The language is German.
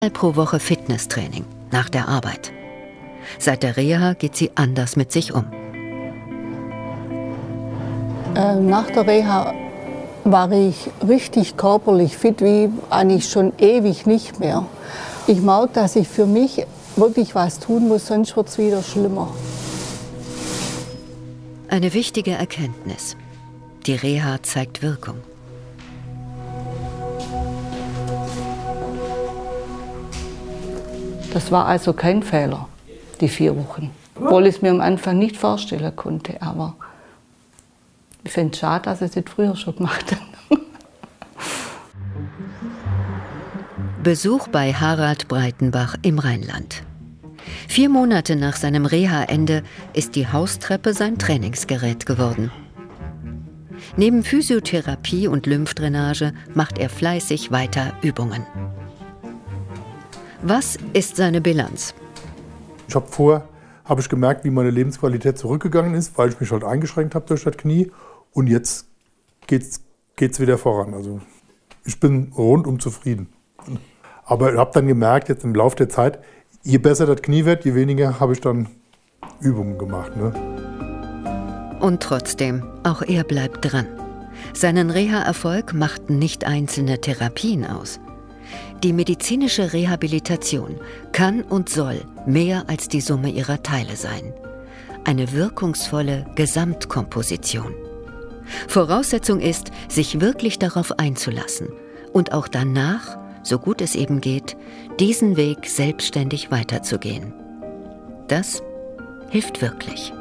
Pro Woche Fitnesstraining nach der Arbeit. Seit der Reha geht sie anders mit sich um. Nach der Reha war ich richtig körperlich fit, wie eigentlich schon ewig nicht mehr. Ich merke, dass ich für mich wirklich was tun muss, sonst wird es wieder schlimmer. Eine wichtige Erkenntnis. Die Reha zeigt Wirkung. Das war also kein Fehler, die 4 Wochen. Obwohl ich es mir am Anfang nicht vorstellen konnte, aber ich finde es schade, dass ich es nicht früher schon gemacht habe. Besuch bei Harald Breitenbach im Rheinland. 4 Monate nach seinem Reha-Ende ist die Haustreppe sein Trainingsgerät geworden. Neben Physiotherapie und Lymphdrainage macht er fleißig weiter Übungen. Was ist seine Bilanz? Habe ich gemerkt, wie meine Lebensqualität zurückgegangen ist, weil ich mich halt eingeschränkt habe durch das Knie. Und jetzt geht's wieder voran. Also ich bin rundum zufrieden. Aber ich habe dann gemerkt, jetzt im Laufe der Zeit, je besser das Knie wird, je weniger habe ich dann Übungen gemacht. Ne? Und trotzdem, auch er bleibt dran. Seinen Reha-Erfolg machten nicht einzelne Therapien aus. Die medizinische Rehabilitation kann und soll mehr als die Summe ihrer Teile sein. Eine wirkungsvolle Gesamtkomposition. Voraussetzung ist, sich wirklich darauf einzulassen und auch danach, so gut es eben geht, diesen Weg selbstständig weiterzugehen. Das hilft wirklich.